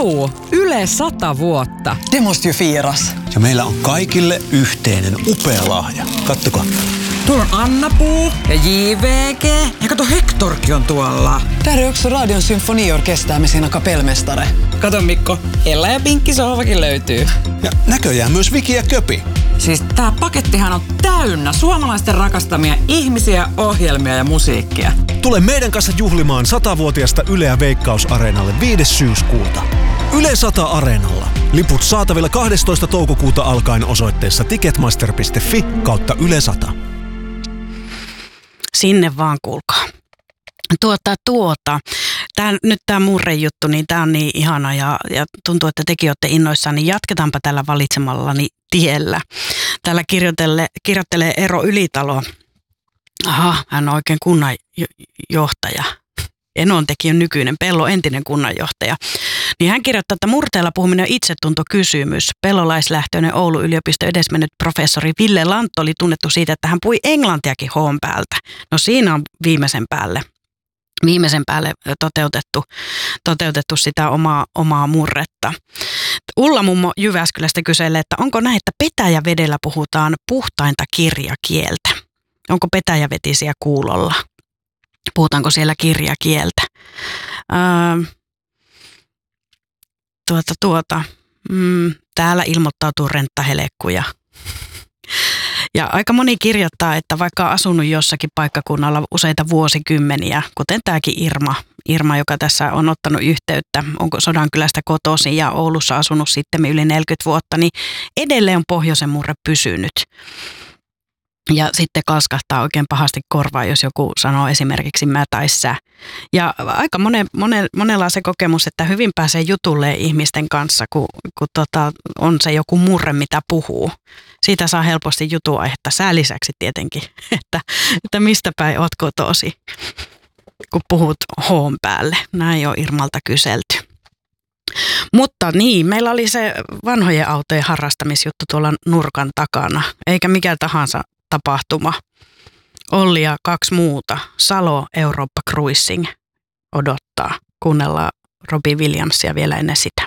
Yle 100 vuotta. Det måste ju firas. Ja meillä on kaikille yhteinen upea lahja. Kattokaa. Tuolla on Anna-Puu ja JVG. Ja kato, Hectorkin on tuolla. Där är också Radion symfoniorkester med sina kapellmästare. Kato Mikko, Ella ja Pinkki sohvakin löytyy. Ja näköjään myös Viki ja Köpi. Siis tää pakettihan on täynnä suomalaisten rakastamia ihmisiä, ohjelmia ja musiikkia. Tule meidän kanssa juhlimaan 100-vuotiasta Yleä Veikkaus-areenalle 5. syyskuuta. Yle 100 Areenalla. Liput saatavilla 12. toukokuuta alkaen osoitteessa ticketmaster.fi/Yle 100. Sinne vaan kuulkaa. Nyt tämä murrejuttu, niin tämä on niin ihana ja tuntuu, että tekin olette innoissaan, niin jatketaanpa tällä valitsemallani tiellä. Täällä kirjoittelee Eero Ylitalo. Aha, hän on oikein kunnanjohtaja. Enontekijän on nykyinen, Pello entinen kunnanjohtaja. Niin hän kirjoittaa, että murteella puhuminen on itsetuntokysymys. Pellolaislähtöinen Oulun yliopiston edesmennyt professori Ville Lantto oli tunnettu siitä, että hän puhui englantiakin hoon päältä. No siinä on viimeisen päälle toteutettu sitä omaa murretta. Ulla mummo Jyväskylästä kyselee, että onko näin, että Petäjävedellä puhutaan puhtainta kirjakieltä? Onko petäjävetisiä kuulolla? Puhutaanko siellä kirjakieltä? Täällä ilmoittautuu renttahelekkuja. Ja aika moni kirjoittaa, että vaikka on asunut jossakin paikkakunnalla useita vuosikymmeniä, kuten tämäkin Irma, joka tässä on ottanut yhteyttä, onko Sodankylästä kotoisin ja Oulussa asunut sitten yli 40 vuotta, niin edelleen on pohjoisen murre pysynyt. Ja sitten kalskahtaa oikein pahasti korvaan, jos joku sanoo esimerkiksi mä tai sä. Ja aika monella on se kokemus, että hyvin pääsee jutulle ihmisten kanssa, kun on se joku murre, mitä puhuu. Siitä saa helposti jutuaihetta, sää lisäksi tietenkin, että mistä päin oot kotosi, kun puhut hoon päälle. Näin on Irmalta kyselty. Mutta niin, meillä oli se vanhojen autojen harrastamisjuttu tuolla nurkan takana, eikä mikä tahansa tapahtuma. Olli ja 2 muuta. Salo Eurooppa Cruising odottaa. Kuunnellaan Robbie Williamsia vielä ennen sitä.